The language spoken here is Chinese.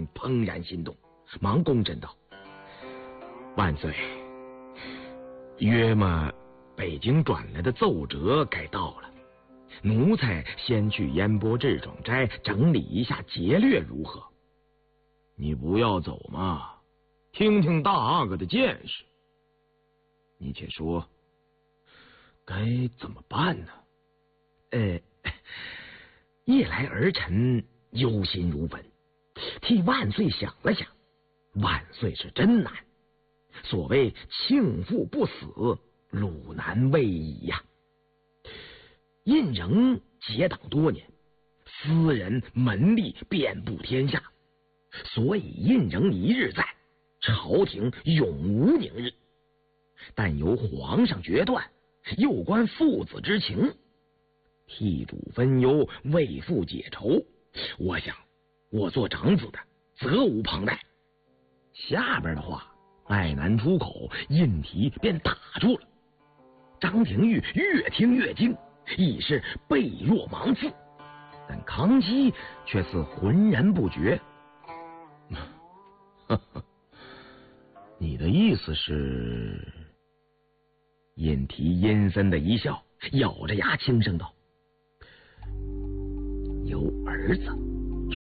怦然心动，忙躬身道：“万岁，约么北京转来的奏折该到了，奴才先去烟波志种斋整理一下节略如何？”“你不要走嘛，听听大阿哥的见识。你且说，该怎么办呢？”“夜来儿臣忧心如焚，替万岁想了想，万岁是真难。所谓庆父不死，鲁难未已呀。胤禛结党多年，私人门吏遍布天下，所以胤禛一日在，朝廷永无宁日。但由皇上决断，又关父子之情，替主分忧，为父解愁。我想，我做长子的责无旁贷。”下边的话爱难出口，胤禔便打住了。张廷玉越听越惊，已是背若芒刺，但康熙却似浑然不觉。“你的意思是？”胤禔阴森的一笑，咬着牙轻声道：“有儿子